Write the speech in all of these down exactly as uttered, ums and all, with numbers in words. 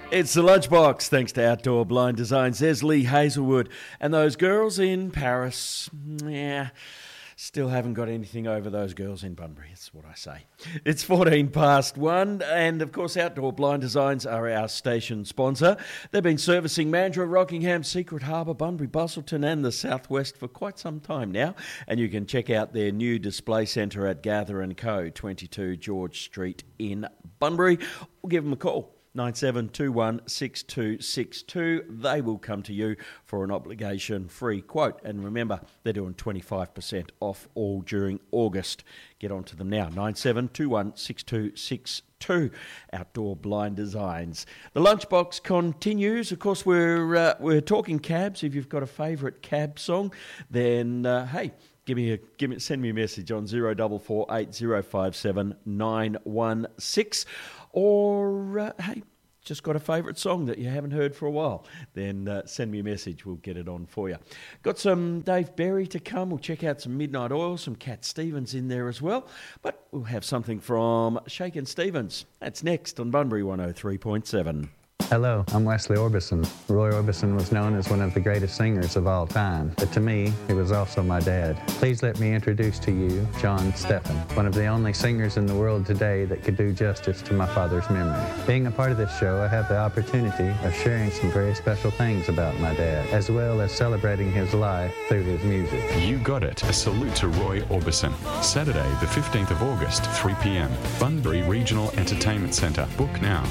It's the Lunchbox, thanks to Outdoor Blind Designs. There's Lee Hazelwood. And those girls in Paris, yeah, still haven't got anything over those girls in Bunbury, that's what I say. It's fourteen past one, and of course Outdoor Blind Designs are our station sponsor. They've been servicing Mandurah, Rockingham, Secret Harbour, Bunbury, Busselton and the Southwest for quite some time now. And you can check out their new display centre at Gather and Co, twenty-two George Street in Bunbury, or give them a call. nine seven two one six two six two. They will come to you for an obligation-free quote. And remember, they're doing twenty-five percent off all during August. Get on to them now. nine seven two one six two six two. Outdoor Blind Designs. The Lunchbox continues. Of course, we're uh, we're talking cabs. If you've got a favourite cab song, then uh, hey, Give me a give me send me a message on zero double four eight zero five seven nine one six, or uh, hey, just got a favourite song that you haven't heard for a while, then uh, send me a message. We'll get it on for you. Got some Dave Berry to come. We'll check out some Midnight Oil, some Cat Stevens in there as well. But we'll have something from Shakin' Stevens. That's next on Bunbury one oh three point seven. Hello, I'm Wesley Orbison. Roy Orbison was known as one of the greatest singers of all time, but to me, he was also my dad. Please let me introduce to you John Steffen, one of the only singers in the world today that could do justice to my father's memory. Being a part of this show, I have the opportunity of sharing some very special things about my dad, as well as celebrating his life through his music. You got it. A salute to Roy Orbison. Saturday, the fifteenth of August, three p.m. Bunbury Regional Entertainment Centre. Book now.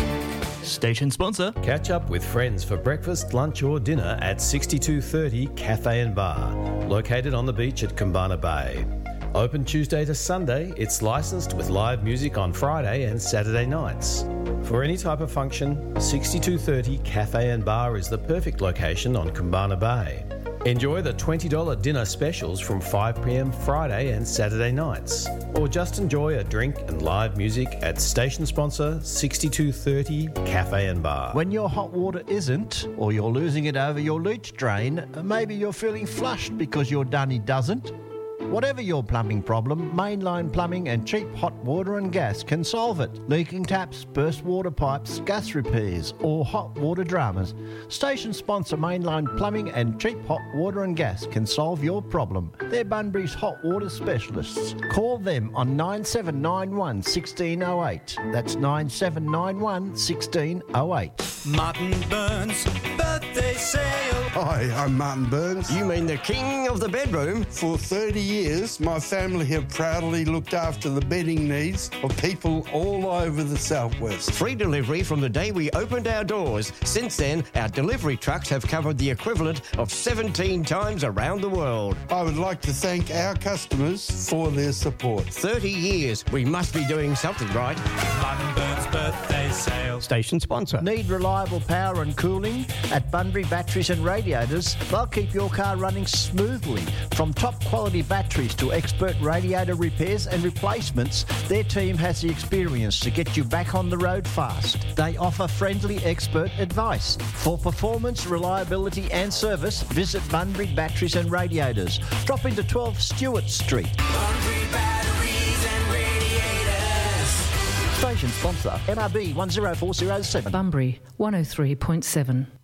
Station sponsor. Catch up with friends for breakfast, lunch or dinner at sixty-two thirty Cafe and Bar, located on the beach at Kumbana Bay. Open Tuesday to Sunday, it's licensed with live music on Friday and Saturday nights. For any type of function, sixty-two thirty Cafe and Bar is the perfect location on Kumbana Bay. Enjoy the twenty dollars dinner specials from five p.m. Friday and Saturday nights. Or just enjoy a drink and live music at station sponsor sixty-two thirty Cafe and Bar. When your hot water isn't, or you're losing it over your leach drain, maybe you're feeling flushed because your dunny doesn't. Whatever your plumbing problem, Mainline Plumbing and Cheap Hot Water and Gas can solve it. Leaking taps, burst water pipes, gas repairs or hot water dramas. Station sponsor Mainline Plumbing and Cheap Hot Water and Gas can solve your problem. They're Bunbury's hot water specialists. Call them on nine seven nine one one six zero zero eight. That's nine seven nine one one six zero eight. Martin Burns birthday sale. Hi, I'm Martin Burns. You mean the king of the bedroom? For thirty years, my family have proudly looked after the bedding needs of people all over the southwest. Free delivery from the day we opened our doors. Since then, our delivery trucks have covered the equivalent of seventeen times around the world. I would like to thank our customers for their support. thirty years. We must be doing something right. Martin Burns birthday sale. Station sponsor. Need reliable power and cooling? At Bunbury Batteries and Radiators, they'll keep your car running smoothly. From top quality batteries to expert radiator repairs and replacements, their team has the experience to get you back on the road fast. They offer friendly expert advice. For performance, reliability and service, visit Bunbury Batteries and Radiators. Drop into twelve Stewart Street. Bunbury Batteries and Radiators. Station sponsor, M R B one zero four zero seven. Bunbury one oh three point seven.